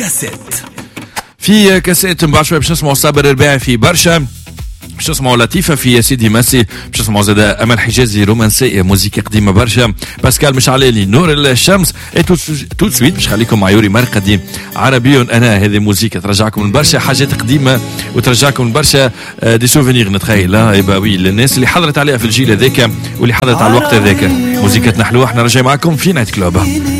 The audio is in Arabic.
كاسيت. في كاسيت من بعد شوي باش نسمعوا صابر الرباعي في برشا، باش نسمعوا لطيفه في يا سيدي ماسي، باش نسمعوا زاد امل حجازي رومانسيه موسيقى قديمه برشا، باسكال مشعلالي نور الشمس. تو سويت باش خليكم مع يوري مرقدي عربي انا. هذه موسيقى ترجعكم من برشا حاجات قديمه وترجعكم من برشا دي سوفينير نتخيل. ايبا وي الناس اللي حضرت عليها في الجيل هذاك واللي حضرت على الوقت هذاك. موسيقى نحلوها احنا راجعين معكم في نايت كلوب.